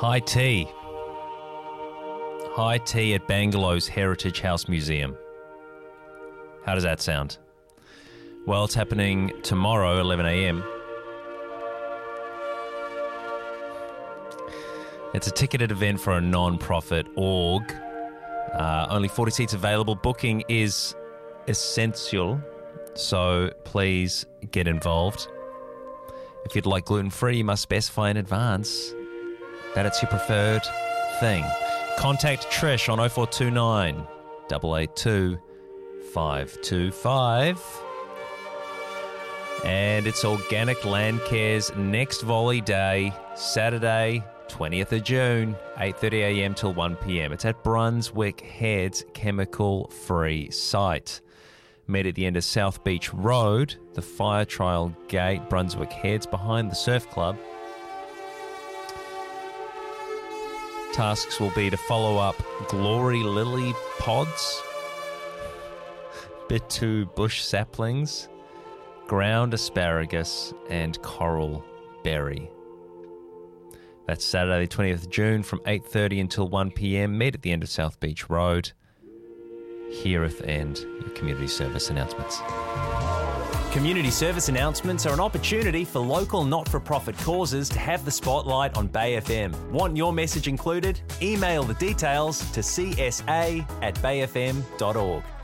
High tea. High tea at Bangalow's Heritage House Museum. How does that sound? Well, it's happening tomorrow, 11 a.m. It's a ticketed event for a non-profit org. Only 40 seats available. Booking is essential, so please get involved. If you'd like gluten-free, you must specify in advance that it's your preferred thing. Contact Trish on 0429 882 525. And it's Organic Land Care's next volley day, Saturday, 20th of June, 8:30am till 1pm. It's at Brunswick Heads chemical-free site. Meet at the end of South Beach Road, the Fire Trial Gate, Brunswick Heads, behind the Surf Club. Tasks will be to follow up glory lily pods, bit 2 bush saplings, ground asparagus, and coral berry. That's Saturday, 20th of June from 8:30 until 1pm. Meet at the end of South Beach Road. Hereth end your community service announcements. Community service announcements are an opportunity for local not-for-profit causes to have the spotlight on Bay FM. Want your message included? Email the details to csa@bayfm.org.